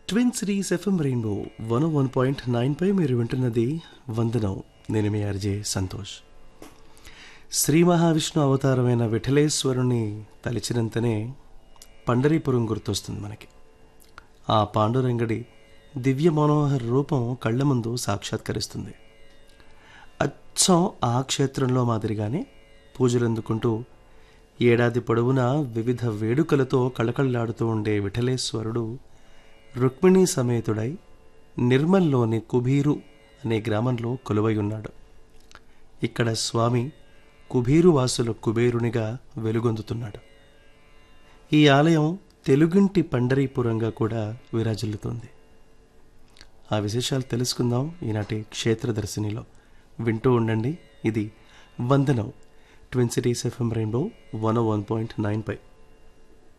Twin series FM rainbow 101.9 పై మీరు వింటున్నది వందనం. నేను మీ ఆర్జే సంతోష్. శ్రీ మహావిష్ణు అవతారమైన విఠలేశ్వరుని తలిచినంతనే పండరీపురం గుర్తొస్తుంది మనకి. ఆ పాండురంగడి దివ్య మనోహర రూపం కళ్ళ ముందు సాక్షాత్కరిస్తుంది. అచ్చం ఆ క్షేత్రంలో మాదిరిగానే పూజలందుకుంటూ ఏడాది పొడవునా వివిధ వేడుకలతో కళకళలాడుతూ ఉండే విఠలేశ్వరుడు రుక్మిణీ సమేతుడై నిర్మల్లోని కుబీరు అనే గ్రామంలో కొలువై ఉన్నాడు. ఇక్కడ స్వామి కుబీరు వాసుల కుబేరునిగా వెలుగొందుతున్నాడు. ఈ ఆలయం తెలుగింటి పండరీపురంగా కూడా విరాజిల్లుతోంది. ఆ విశేషాలు తెలుసుకుందాం ఈనాటి క్షేత్రదర్శినిలో. వింటూ ఉండండి. ఇది వందనం ట్విన్ సిటీస్ ఎఫ్ఎం రెయిన్బో 101.9 పై.